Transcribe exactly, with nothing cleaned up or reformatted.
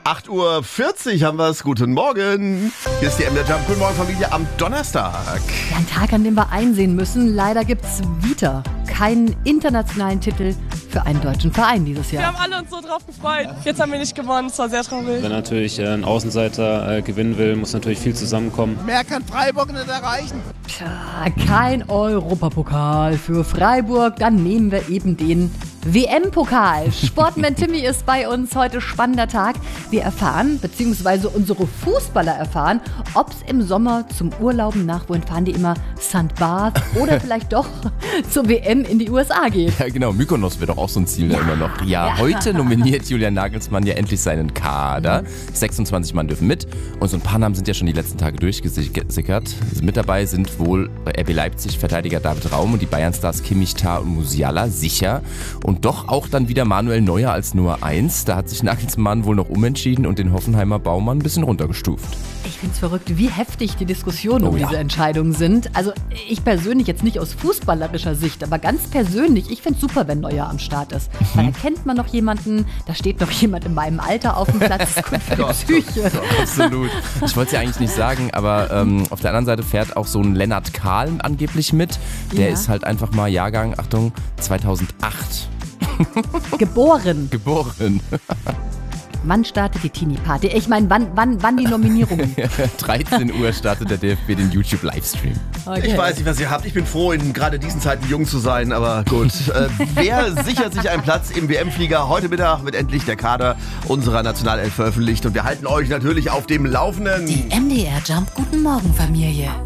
acht Uhr vierzig haben wir es. Guten Morgen. Hier ist die M D R Jump. Guten Morgen, Familie, am Donnerstag. Ja, ein Tag, an dem wir einsehen müssen. Leider gibt's wieder keinen internationalen Titel für einen deutschen Verein dieses Jahr. Wir haben alle uns so drauf gefreut. Jetzt haben wir nicht gewonnen. Es war sehr traurig. Wenn natürlich ein Außenseiter gewinnen will, muss natürlich viel zusammenkommen. Mehr kann Freiburg nicht erreichen. Tja, kein Europapokal für Freiburg. Dann nehmen wir eben den W M-Pokal. Sportman Timmy ist bei uns. Heute spannender Tag. Wir erfahren, beziehungsweise unsere Fußballer erfahren, ob es im Sommer zum Urlauben nach, wohin fahren die immer, Sankt Barth oder vielleicht doch zur W M in die U S A geht. Ja genau, Mykonos wäre doch auch so ein Ziel ja. da immer noch. Ja, ja, heute nominiert Julian Nagelsmann ja endlich seinen Kader. sechsundzwanzig Mann dürfen mit und so ein paar Namen sind ja schon die letzten Tage durchgesickert. Also mit dabei sind wohl R B Leipzig Verteidiger David Raum und die Bayern-Stars Kimmich, Tah und Musiala, sicher. Und doch auch dann wieder Manuel Neuer als Nummer eins. Da hat sich Nagelsmann wohl noch umentschieden und den Hoffenheimer Baumann ein bisschen runtergestuft. Ich finde es verrückt, wie heftig die Diskussionen oh, um ja. diese Entscheidungen sind. Also ich persönlich, jetzt nicht aus fußballerischer Sicht, aber ganz persönlich, ich finde es super, wenn Neuer am Start ist. Mhm. Weil da kennt man noch jemanden, da steht noch jemand in meinem Alter auf dem Platz, das ist gut für die Psyche. Absolut. Ich wollte es ja eigentlich nicht sagen, aber ähm, auf der anderen Seite fährt auch so ein Lennart Kahl angeblich mit. Der ja. ist halt einfach mal Jahrgang, Achtung, zweitausendacht. Geboren. Geboren. Wann startet die Teenie-Party? Ich meine, wann, wann, wann die Nominierungen? dreizehn Uhr startet der D F B den YouTube-Livestream. Okay. Ich weiß nicht, was ihr habt. Ich bin froh, in gerade diesen Zeiten jung zu sein, aber gut. äh, wer sichert sich einen Platz im W M-Flieger? Heute Mittag wird endlich der Kader unserer Nationalelf veröffentlicht und wir halten euch natürlich auf dem Laufenden. Die M D R Jump Guten Morgen Familie.